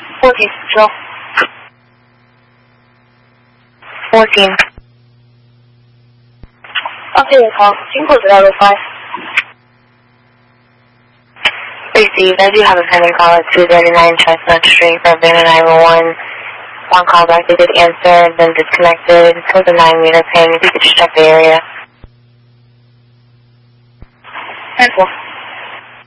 14, Patrol. 14. I'll take your call. You can close it out at 5. Received. I do have a pending call at 239 Chestnut Street for Atlanta 911. One call back, they did answer, then disconnected. It was a 9-meter ping. If you could just check the area. 10-4.